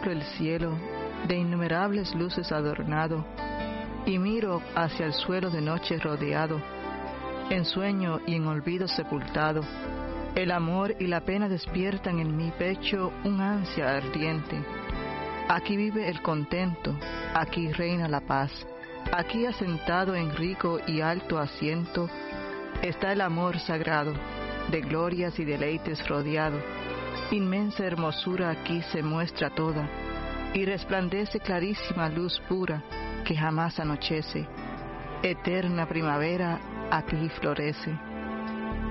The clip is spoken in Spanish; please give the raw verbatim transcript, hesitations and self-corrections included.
contemplo el cielo, de innumerables luces adornado, y miro hacia el suelo de noche rodeado, en sueño y en olvido sepultado, el amor y la pena despiertan en mi pecho un ansia ardiente. Aquí vive el contento, aquí reina la paz, aquí asentado en rico y alto asiento, está el amor sagrado, de glorias y deleites rodeado. Inmensa hermosura aquí se muestra toda, y resplandece clarísima luz pura que jamás anochece. Eterna primavera aquí florece.